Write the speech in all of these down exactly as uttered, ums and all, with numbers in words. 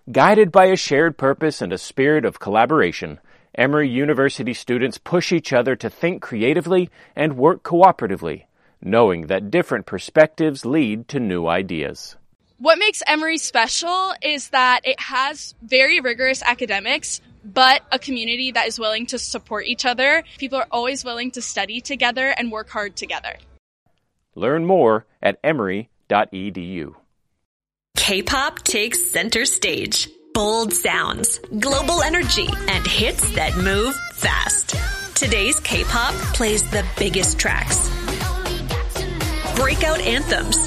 Guided by a shared purpose and a spirit of collaboration, Emory University students push each other to think creatively and work cooperatively, knowing that different perspectives lead to new ideas. What makes Emory special is that it has very rigorous academics, but a community that is willing to support each other. People are always willing to study together and work hard together. Learn more at emory dot e d u. K-pop takes center stage. Bold sounds, global energy, and hits that move fast. Today's K-pop plays the biggest tracks, breakout anthems,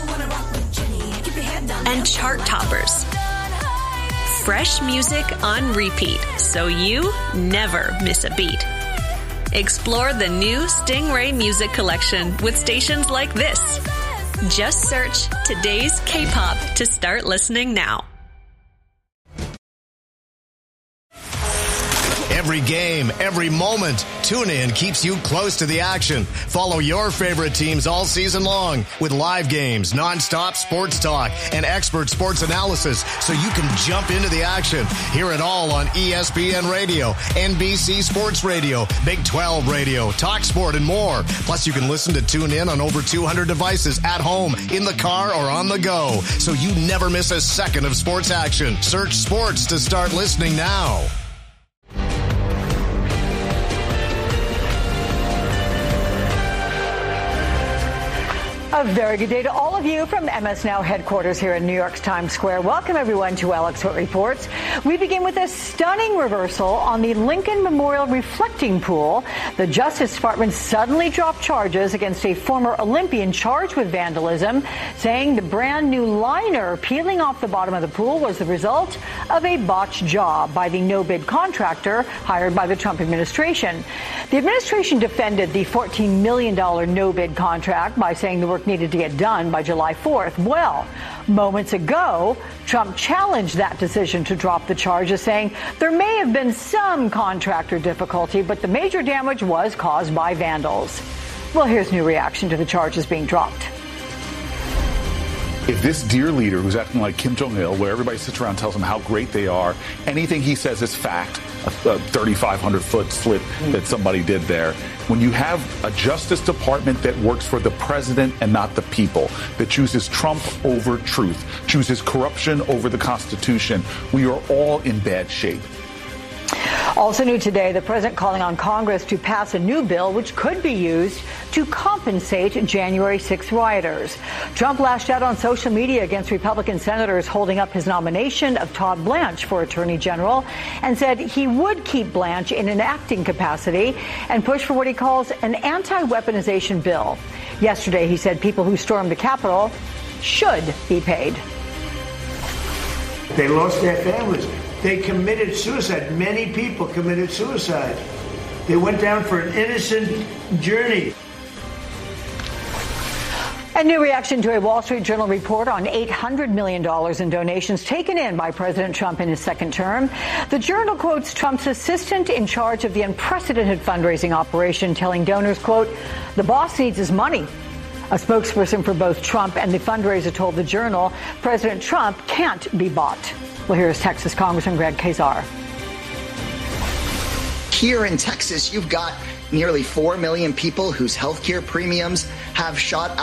and chart toppers. Fresh music on repeat, so you never miss a beat. Explore the new Stingray Music Collection with stations like this. Just search Today's K-pop to start listening now. Every game, every moment, TuneIn keeps you close to the action. Follow your favorite teams all season long with live games, nonstop sports talk, and expert sports analysis so you can jump into the action. Hear it all on E S P N Radio, N B C Sports Radio, Big twelve Radio, TalkSport, and more. Plus, you can listen to TuneIn on over two hundred devices at home, in the car, or on the go, so you never miss a second of sports action. Search sports to start listening now. A very good day to all of you from M S Now headquarters here in New York's Times Square. Welcome, everyone, to Alex Hood Reports. We begin with a stunning reversal on the Lincoln Memorial reflecting pool. The Justice Department suddenly dropped charges against a former Olympian charged with vandalism, saying the brand new liner peeling off the bottom of the pool was the result of a botched job by the no-bid contractor hired by the Trump administration. The administration defended the fourteen million dollars no-bid contract by saying the work needed to get done by July fourth. Well, moments ago, Trump challenged that decision to drop the charges, saying there may have been some contractor difficulty, but the major damage was caused by vandals. Well, here's new reaction to the charges being dropped. If this dear leader who's acting like Kim Jong-il, where everybody sits around and tells him how great they are, anything he says is fact, a, a thirty-five hundred foot slip that somebody did there, when you have a Justice Department that works for the president and not the people, that chooses Trump over truth, chooses corruption over the Constitution, we are all in bad shape. Also new today, the president calling on Congress to pass a new bill which could be used to compensate January sixth rioters. Trump lashed out on social media against Republican senators holding up his nomination of Todd Blanche for Attorney General and said he would keep Blanche in an acting capacity and push for what he calls an anti-weaponization bill. Yesterday, he said people who stormed the Capitol should be paid. They lost their families. They committed suicide. Many people committed suicide. They went down for an innocent journey. A new reaction to a Wall Street Journal report on eight hundred million dollars in donations taken in by President Trump in his second term. The Journal quotes Trump's assistant in charge of the unprecedented fundraising operation, telling donors, quote, "The boss needs his money." A spokesperson for both Trump and the fundraiser told the Journal President Trump can't be bought. Well, here's Texas Congressman Greg Casar. Here in Texas, you've got nearly four million people whose health care premiums have shot